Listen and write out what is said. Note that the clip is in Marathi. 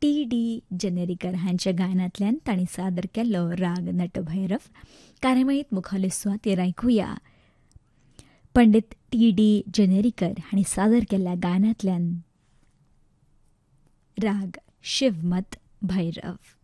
टी जनेरीकर हांच्या गायनांतल्यान तांणी सादर केल्लो राग नटभैरव कार्यावळींत मुखावले सुवातेर आयकुया. पंडित टी जनेरीकर हांणी सादर केल्ल्या गायनांतल्यान राग शिवमत भैरव.